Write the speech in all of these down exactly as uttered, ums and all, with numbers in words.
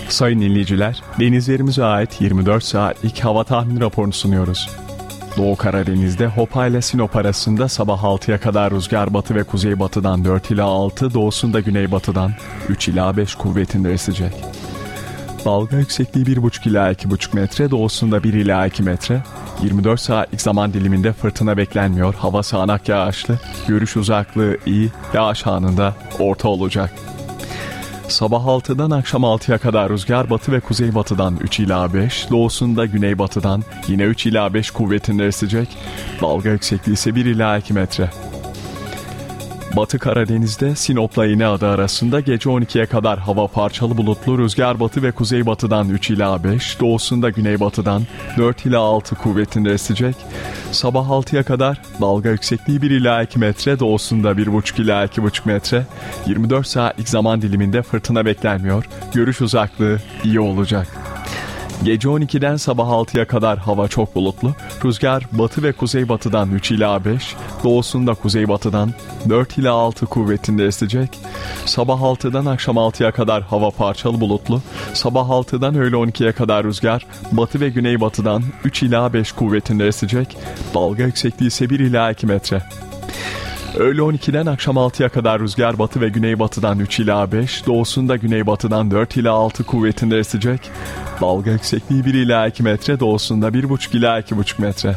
Sayın dinleyiciler, denizlerimize ait yirmi dört saatlik hava tahmin raporunu sunuyoruz. Doğu Karadeniz'de Hopa ile Sinop arasında sabah altıya kadar rüzgar batı ve kuzeybatıdan dört ila altı, doğusunda güneybatıdan üç ila beş kuvvetinde esecek. Dalga yüksekliği bir buçuk ila iki buçuk metre, doğusunda bir ila iki metre. yirmi dört saatlik zaman diliminde fırtına beklenmiyor. Hava sağanak yağışlı, görüş uzaklığı iyi, yağış anında orta olacak. Sabah altıdan akşam altıya kadar rüzgar batı ve kuzeybatıdan üç ila beş, doğusunda güneybatıdan yine üç ila beş kuvvetinde esecek. Dalga yüksekliği ise bir ila iki metre. Batı Karadeniz'de Sinop'la İnegöl arasında gece on ikiye kadar hava parçalı bulutlu, rüzgar batı ve kuzeybatıdan üç ila beş, doğusunda güneybatıdan dört ila altı kuvvetinde esecek. Sabah altıya kadar dalga yüksekliği bir ila iki metre, doğusunda bir buçuk ila iki buçuk metre. yirmi dört saatlik zaman diliminde fırtına beklenmiyor. Görüş uzaklığı iyi olacak. Gece on ikiden sabah altıya kadar hava çok bulutlu. Rüzgar batı ve kuzeybatıdan üç ila beş, doğusunda kuzeybatıdan dört ila altı kuvvetinde esecek. Sabah altıdan akşam altıya kadar hava parçalı bulutlu. Sabah altıdan öğle on ikiye kadar rüzgar batı ve güneybatıdan üç ila beş kuvvetinde esecek. Dalga yüksekliği ise bir ila iki metre. Öğle on ikiden akşam altıya kadar rüzgar batı ve güneybatıdan üç ila beş, doğusunda güneybatıdan dört ila altı kuvvetinde esecek. Dalga yüksekliği bir ila iki metre, doğusunda bir buçuk ila iki buçuk metre.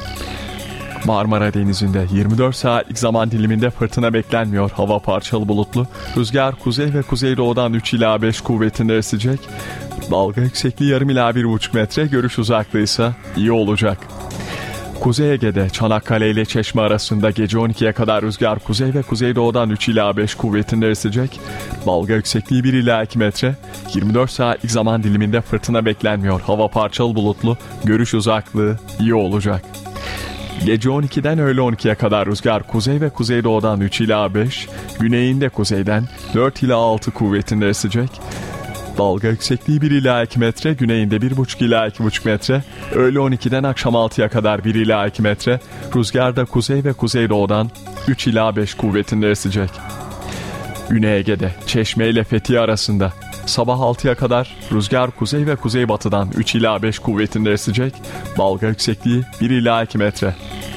Marmara Denizi'nde yirmi dört saatlik zaman diliminde fırtına beklenmiyor. Hava parçalı bulutlu. Rüzgar kuzey ve kuzeydoğudan üç ila beş kuvvetinde esecek. Dalga yüksekliği yarım ila bir buçuk metre, görüş uzaklığı ise iyi olacak. Kuzey Ege'de Çanakkale ile Çeşme arasında gece on ikiye kadar rüzgar kuzey ve kuzeydoğudan üç ila beş kuvvetinde esecek. Dalga yüksekliği bir ila iki metre. yirmi dört saatlik zaman diliminde fırtına beklenmiyor. Hava parçalı bulutlu, görüş uzaklığı iyi olacak. Gece on ikiden öğle on ikiye kadar rüzgar kuzey ve kuzeydoğudan üç ila beş, güneyinde kuzeyden dört ila altı kuvvetinde esecek. Dalga yüksekliği bir ila iki metre, güneyinde bir buçuk ila iki buçuk metre. Öğle on ikiden akşam altıya kadar bir ila iki metre. Rüzgar da kuzey ve kuzeydoğudan üç ila beş kuvvetinde esecek. Güney Ege'de Çeşme ile Fethiye arasında sabah altıya kadar rüzgar kuzey ve kuzeybatıdan üç ila beş kuvvetinde esecek. Dalga yüksekliği bir ila iki metre.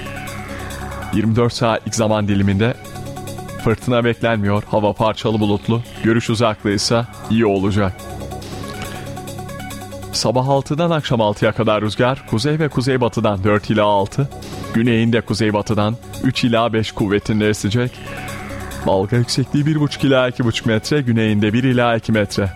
yirmi dört saatlik zaman diliminde fırtına beklenmiyor. Hava parçalı bulutlu. Görüş uzaklığı ise iyi olacak. Sabah altıdan akşam altıya kadar rüzgar kuzey ve kuzeybatıdan dört ila altı, güneyinde kuzeybatıdan üç ila beş kuvvetinde esecek. Dalga yüksekliği bir buçuk ila iki buçuk metre, güneyinde bir ila iki metre.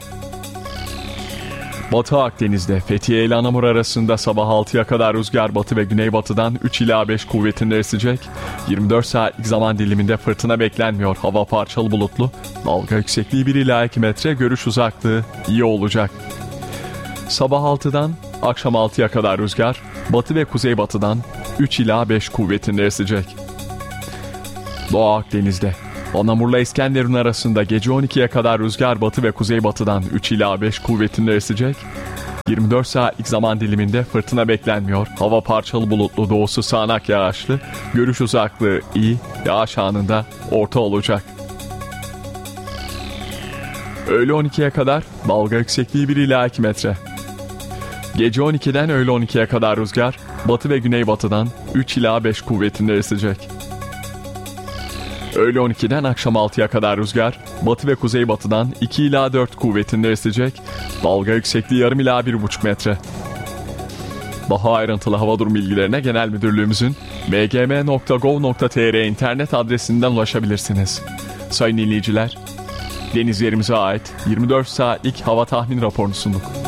Batı Akdeniz'de Fethiye ile Anamur arasında sabah altıya kadar rüzgar batı ve güneybatıdan üç ila beş kuvvetinde esecek. yirmi dört saatlik zaman diliminde fırtına beklenmiyor. Hava parçalı bulutlu. Dalga yüksekliği bir ila iki metre, görüş uzaklığı iyi olacak. Sabah altıdan akşam altıya kadar rüzgar batı ve kuzeybatıdan üç ila beş kuvvetinde esecek. Doğu Akdeniz'de Anamur'la İskenderun arasında gece on ikiye kadar rüzgar batı ve kuzeybatıdan üç ila beş kuvvetinde esecek. yirmi dört saatlik zaman diliminde fırtına beklenmiyor. Hava parçalı bulutlu, doğusu sağanak yağışlı. Görüş uzaklığı iyi, yağış anında orta olacak. Öğle on ikiye kadar dalga yüksekliği bir ila iki metre. Gece on ikiden öğle on ikiye kadar rüzgar batı ve güneybatıdan üç ila beş kuvvetinde esecek. Öğle on ikiden akşam altıya kadar rüzgar batı ve kuzeybatıdan iki ila dört kuvvetinde esecek. Dalga yüksekliği yarım ila bir buçuk metre. Daha ayrıntılı hava durum bilgilerine Genel Müdürlüğümüzün m g m nokta gov nokta t r internet adresinden ulaşabilirsiniz. Sayın dinleyiciler, denizlerimize ait yirmi dört saatlik hava tahmin raporunu sunduk.